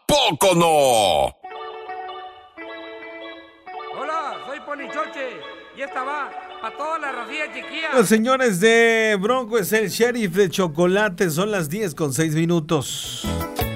poco no? Hola, soy Ponichoche y esta va para toda la racilla chiquilla. Los señores de Bronco es el sheriff de chocolate. Son las 10:06.